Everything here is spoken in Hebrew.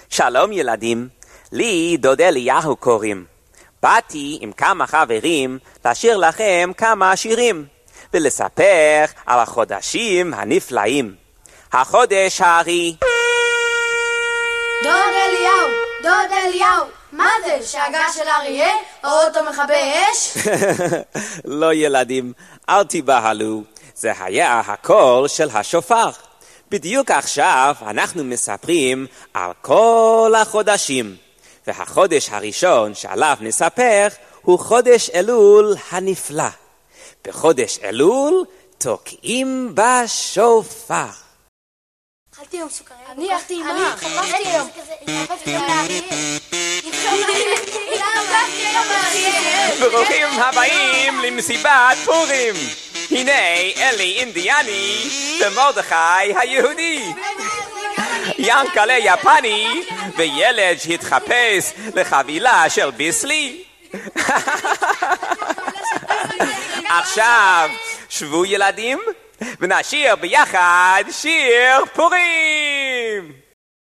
שלום ילדים, לי דוד אליהו קוראים. באתי עם כמה חברים לשיר לכם כמה שירים ולספר על החודשים הנפלאים. החודש הארי. דוד אליהו, מה זה? שאגה של אריה? או אוטו מכבי אש? לא ילדים, אל תיבהלו, זה היה הקול של השופר. בדיוק עכשיו אנחנו מספרים על כל החודשים, והחודש הראשון שעליו נספר הוא חודש אלול הנפלא. בחודש אלול תוקעים בשופר. אכלתי יום סוכריה. אני אכלתי עם מה? חפשתי יום. ברוכים הבאים למסיבת פורים. הנה אלי אינדיאני ומרדכי היהודי, ינקלה יפני וילד שהתחפש לחבילה של ביסלי. עכשיו שבו ילדים ונשיר ביחד שיר פורים.